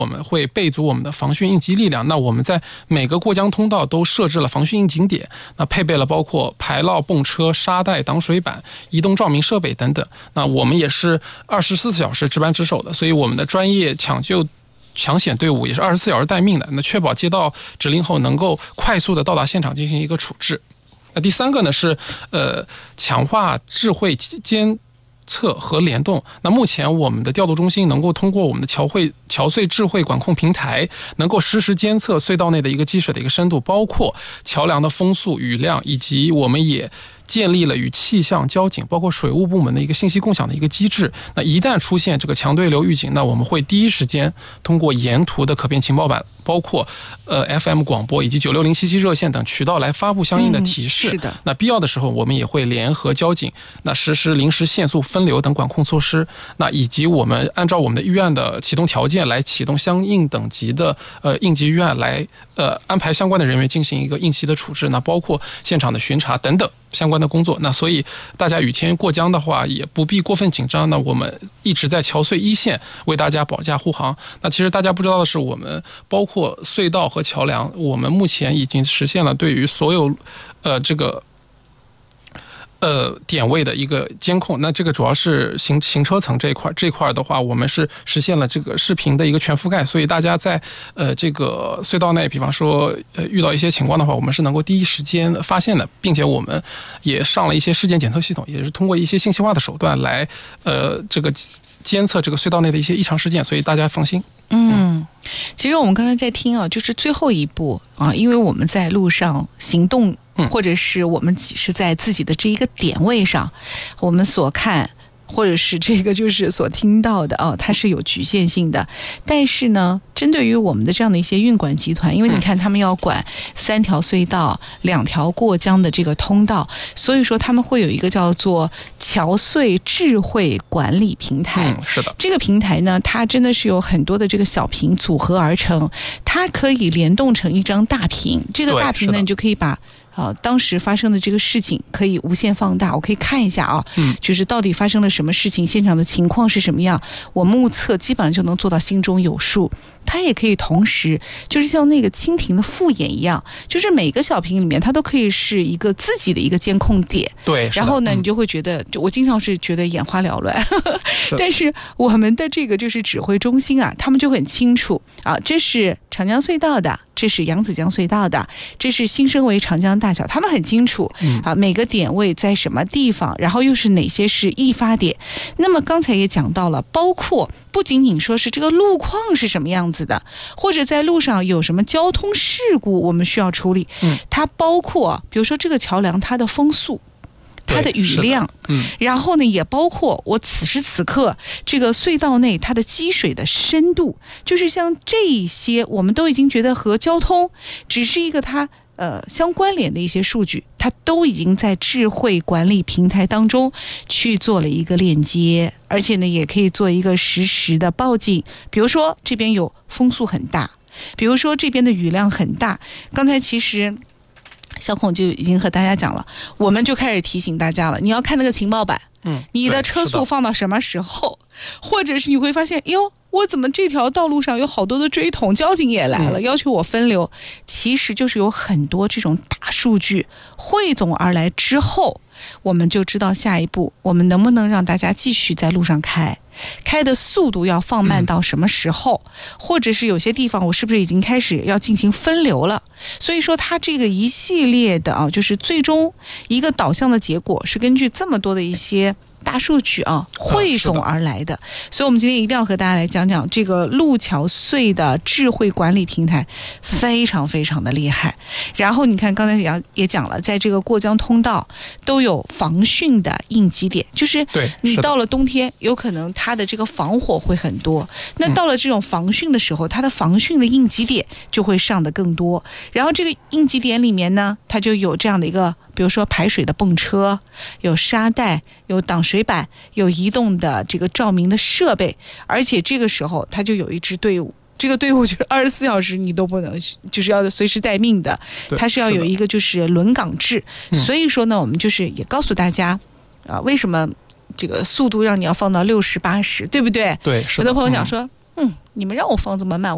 我们会备足我们的防汛应急力量。那我们在每个过江通道都设置了防汛应急点，那配备了包括排涝泵车、沙袋、挡水板、移动照明设备等等。那我们也是24小时值班值守的，所以我们的专业抢救抢险队伍也是24小时待命的，那确保接到指令后能够快速的到达现场进行一个处置。那第三个呢是强化智慧监测和联动。那目前我们的调度中心能够通过我们的桥隧智慧管控平台，能够实时监测隧道内的一个积水的一个深度，包括桥梁的风速、雨量，以及我们也建立了与气象、交警包括水务部门的一个信息共享的一个机制。那一旦出现这个强对流预警，那我们会第一时间通过沿途的可变情报板，包括FM 广播以及96077热线等渠道来发布相应的提示。 是的。 那必要的时候，我们也会联合交警，那实施临时限速、分流等管控措施。那以及我们按照我们的预案的启动条件来启动相应等级的应急预案，来安排相关的人员进行一个应急的处置。那包括现场的巡查等等相关的工作。那所以大家雨天过江的话也不必过分紧张，那我们一直在桥隧一线为大家保驾护航。那其实大家不知道的是，我们包括隧道和桥梁，我们目前已经实现了对于所有这个点位的一个监控。那这个主要是行车层这一块的话，我们是实现了这个视频的一个全覆盖，所以大家在这个隧道内，比方说遇到一些情况的话，我们是能够第一时间发现的，并且我们也上了一些事件检测系统，也是通过一些信息化的手段来这个监测这个隧道内的一些异常事件，所以大家放心。 其实我们刚才在听啊，就是最后一步啊，因为我们在路上行动，或者是我们是在自己的这一个点位上，我们所看或者是这个就是所听到的它是有局限性的。但是呢，针对于我们的这样的一些运管集团，因为你看他们要管3条隧道、2条过江的这个通道，所以说他们会有一个叫做桥隧智慧管理平台。 是的， 这个平台呢，它真的是有很多的这个小屏组合而成，它可以联动成一张大屏。这个大屏呢，你就可以把当时发生的这个事情可以无限放大，我可以看一下啊，就是到底发生了什么事情，现场的情况是什么样，我目测基本上就能做到心中有数。它也可以同时就是像那个蜻蜓的复眼一样，就是每个小屏里面它都可以是一个自己的一个监控点。 对， 然后呢，你就会觉得，我经常是觉得眼花缭乱但是我们的这个就是指挥中心啊，他们就很清楚啊，这是长江隧道的，这是扬子江隧道的，这是新生围长江大桥，他们很清楚每个点位在什么地方，然后又是哪些是易发点。那么刚才也讲到了，包括不仅仅说是这个路况是什么样子的，或者在路上有什么交通事故我们需要处理，它包括比如说这个桥梁它的风速、它的雨量，然后呢也包括我此时此刻这个隧道内它的积水的深度，就是像这一些我们都已经觉得和交通只是一个它相关联的一些数据，它都已经在智慧管理平台当中去做了一个链接，而且呢也可以做一个实时的报警。比如说这边有风速很大，比如说这边的雨量很大，刚才其实小孔就已经和大家讲了，我们就开始提醒大家了，你要看那个情报板，你的车速放到什么时候，或者是你会发现，哟，我怎么这条道路上有好多的追桶，交警也来了，要求我分流。其实就是有很多这种大数据汇总而来之后，我们就知道下一步我们能不能让大家继续在路上开的速度要放慢到什么时候，或者是有些地方我是不是已经开始要进行分流了。所以说它这个一系列的就是最终一个导向的结果是根据这么多的一些大数据汇总而来的。所以我们今天一定要和大家来讲讲这个路桥隧的智慧管理平台，非常非常的厉害。然后你看刚才也讲了，在这个过江通道都有防汛的应急点，就是你到了冬天有可能它的这个防火会很多，那到了这种防汛的时候，它的防汛的应急点就会上的更多。然后这个应急点里面呢，它就有这样的一个，比如说排水的泵车，有沙袋，有挡水板，有移动的这个照明的设备，而且这个时候它就有一支队伍，这个队伍就是24小时你都不能，就是要随时待命的，它是要有一个就是轮岗制。所以说呢，我们就是也告诉大家为什么这个速度让你要放到60、80，对不对？ 对， 有的朋友讲说你们让我放这么慢，